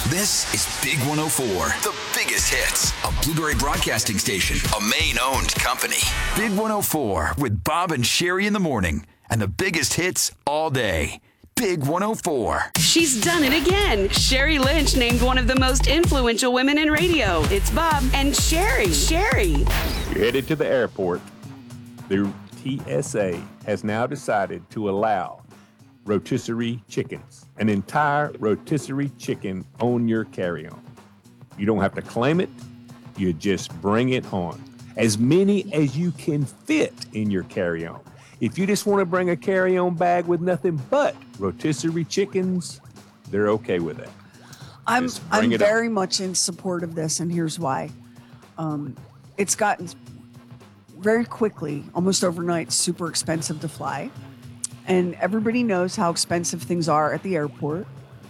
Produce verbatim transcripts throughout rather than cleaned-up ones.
This is Big one oh four, the biggest hits, a Blueberry Broadcasting station, a Maine-owned company. Big one oh four with Bob and Sherry in the morning, and the biggest hits all day. Big one oh four. She's done it again. Sherry Lynch named one of the most influential women in radio. It's Bob and Sherry. Sherry. You're headed to the airport. The T S A has now decided to allow rotisserie chickens, an entire rotisserie chicken on your carry-on. You don't have to claim it. You just bring it on. As many as you can fit in your carry-on. If you just want to bring a carry-on bag with nothing but rotisserie chickens, they're okay with that. I'm I'm very on. much in support of this, and here's why. Um, it's gotten very quickly, almost overnight, super expensive to fly. And everybody knows how expensive things are at the airport.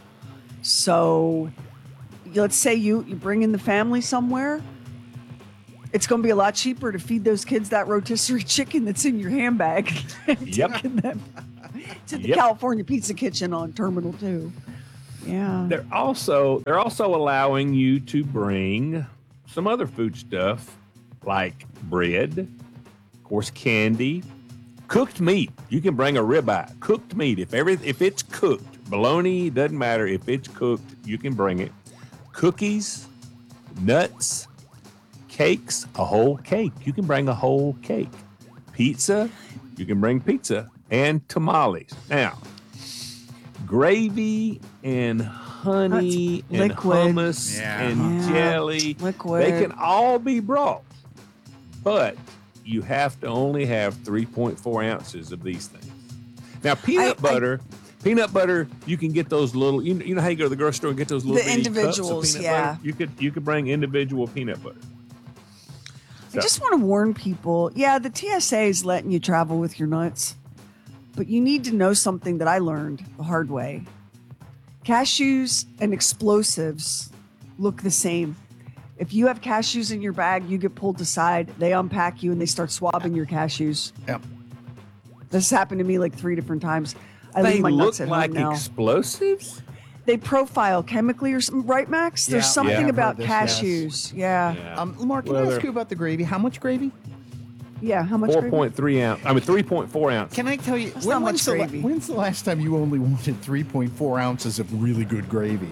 So let's say you, you bring in the family somewhere. It's going to be a lot cheaper to feed those kids that rotisserie chicken that's in your handbag and Yep. taking them to the Yep. California Pizza Kitchen on Terminal two. Yeah. They're also they're also allowing you to bring some other food stuff like bread, of course, candy, cooked meat. You can bring a ribeye, cooked meat. If every if it's cooked, bologna doesn't matter. If it's cooked, you can bring it. Cookies, nuts, cakes, a whole cake. You can bring a whole cake. Pizza, you can bring pizza and tamales. Now, gravy and honey That's and liquid. hummus Yeah. and Yeah. jelly, Liquid. they can all be brought, but you have to only have three point four ounces of these things. Now, peanut I- butter, peanut butter, you can get those little. You, you know how you go to the grocery store and get those little The bitty cups of individuals, peanut yeah. butter? You could you could bring individual peanut butter. I just want to warn people. Yeah, the T S A is letting you travel with your nuts, but you need to know something that I learned the hard way. Cashews and explosives look the same. If you have cashews in your bag, you get pulled aside, they unpack you, and they start swabbing your cashews. Yep. This happened to me like three different times. I They leave my look nuts at like home now. explosives. They profile chemically or something, right, Max? There's Yeah. something Yeah. I've about heard this, yes. cashews. Yeah. yeah. Yeah. Um, Lamar, can Well, I ask they're- you about the gravy? How much gravy? How much? Four gravy? point three ounce. I mean, three point four ounces. Can I tell you, That's when, not much when's, the, la- gravy. when's the last time you only wanted three point four ounces of really good gravy?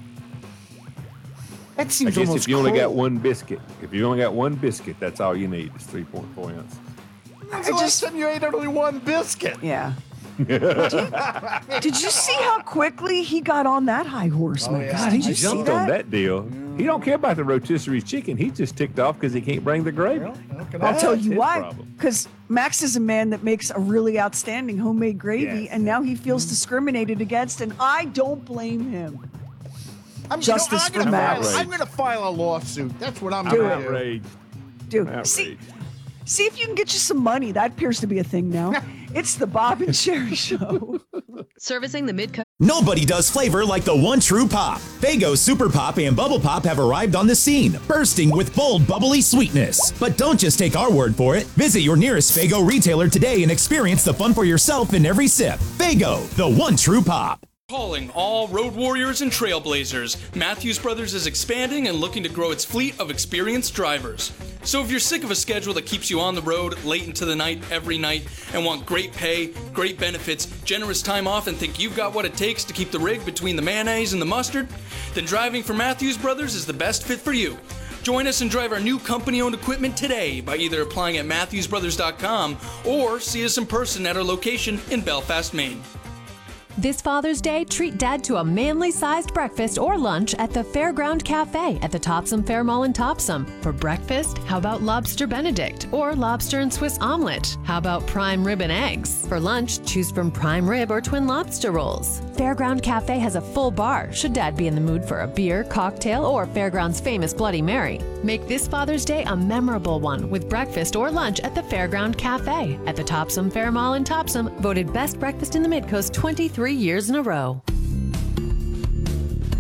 That I seems guess almost if you only got cruel. one biscuit, if you only got one biscuit, that's all you need is three point four ounces. When's the I last just- time you ate only one biscuit? Yeah. Did you see how quickly he got on that high horse? Oh, My yeah. God, He did you see jumped that? on that deal. He don't care about the rotisserie chicken. He's just ticked off because he can't bring the gravy. Well, how can I'll I- tell That's you his why. problem. Because Max is a man that makes a really outstanding homemade gravy, Yes. and now he feels discriminated against, and I don't blame him. I'm, Justice I'm gonna for file, Max. I'm going to file a lawsuit. That's what I'm I'm going to do. outraged. Dude, I'm see, outraged. see if you can get you some money. That appears to be a thing now. It's the Bob and Sherry Show. Servicing the mid Nobody does flavor like the one true pop. Faygo Super Pop and Bubble Pop have arrived on the scene, bursting with bold, bubbly sweetness. But don't just take our word for it. Visit your nearest Faygo retailer today and experience the fun for yourself in every sip. Faygo, the one true pop. Calling all road warriors and trailblazers, Matthews Brothers is expanding and looking to grow its fleet of experienced drivers. So if you're sick of a schedule that keeps you on the road late into the night every night and want great pay, great benefits, generous time off, and think you've got what it takes to keep the rig between the mayonnaise and the mustard, then driving for Matthews Brothers is the best fit for you. Join us and drive our new company-owned equipment today by either applying at matthews brothers dot com or see us in person at our location in Belfast, Maine. This Father's Day, treat Dad to a manly-sized breakfast or lunch at the Fairground Cafe at the Topsom Fair Mall in Topsom. For breakfast, how about Lobster Benedict or Lobster and Swiss Omelet? How about Prime Rib and Eggs? For lunch, choose from Prime Rib or Twin Lobster Rolls. Fairground Cafe has a full bar, should Dad be in the mood for a beer, cocktail, or Fairground's famous Bloody Mary. Make this Father's Day a memorable one with breakfast or lunch at the Fairground Cafe at the Topsom Fair Mall in Topsom, voted Best Breakfast in the Midcoast twenty-three years in a row.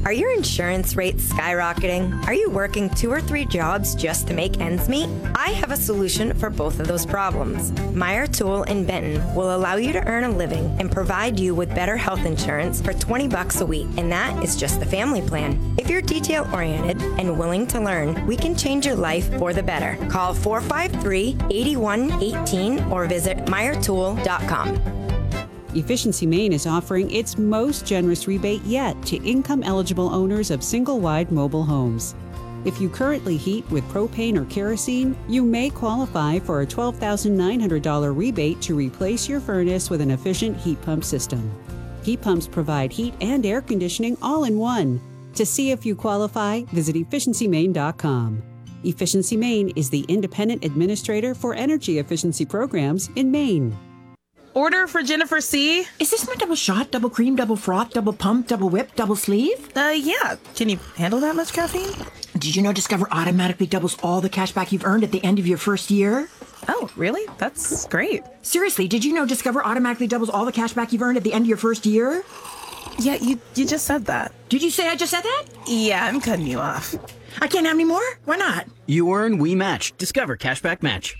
Are your insurance rates skyrocketing? Are you working two or three jobs just to make ends meet? I have a solution for both of those problems. Meyer Tool in Benton will allow you to earn a living and provide you with better health insurance for twenty bucks a week, and that is just the family plan. If you're detail-oriented and willing to learn, we can change your life for the better. Call four five three, eight one one eight or visit meyer tool dot com. Efficiency Maine is offering its most generous rebate yet to income-eligible owners of single-wide mobile homes. If you currently heat with propane or kerosene, you may qualify for a twelve thousand nine hundred dollars rebate to replace your furnace with an efficient heat pump system. Heat pumps provide heat and air conditioning all in one. To see if you qualify, visit efficiency maine dot com. Efficiency Maine is the independent administrator for energy efficiency programs in Maine. Order for Jennifer C. Is this my double shot, double cream, double froth, double pump, double whip, double sleeve? Uh, yeah. Can you handle that much caffeine? Did you know Discover automatically doubles all the cash back you've earned at the end of your first year? Oh, really? That's great. Seriously, did you know Discover automatically doubles all the cash back you've earned at the end of your first year? Yeah, you, you just said that. Did you say I just said that? Yeah, I'm cutting you off. I can't have any more? Why not? You earn, we match. Discover Cashback Match.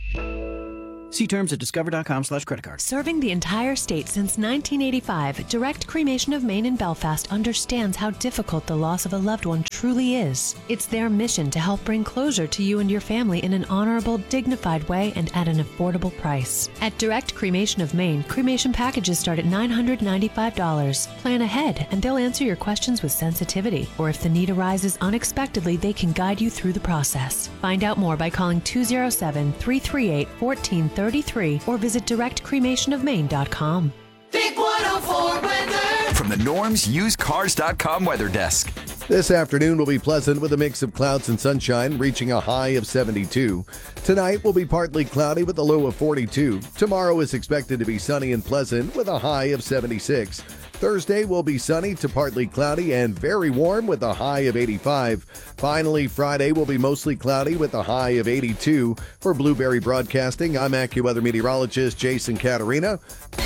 See terms at discover.com slash credit card. Serving the entire state since nineteen eighty-five, Direct Cremation of Maine in Belfast understands how difficult the loss of a loved one truly is. It's their mission to help bring closure to you and your family in an honorable, dignified way and at an affordable price. At Direct Cremation of Maine, cremation packages start at nine hundred ninety-five dollars. Plan ahead and they'll answer your questions with sensitivity. Or if the need arises unexpectedly, they can guide you through the process. Find out more by calling two oh seven, three three eight, one four three three or visit direct cremation of maine dot com. Big one oh four weather. From the Norms Used Cars dot com weather desk. This afternoon will be pleasant with a mix of clouds and sunshine, reaching a high of seventy-two. Tonight will be partly cloudy with a low of forty-two. Tomorrow is expected to be sunny and pleasant with a high of seventy-six. Thursday will be sunny to partly cloudy and very warm with a high of eighty-five. Finally, Friday will be mostly cloudy with a high of eighty-two. For Blueberry Broadcasting, I'm AccuWeather meteorologist Jason Caterina.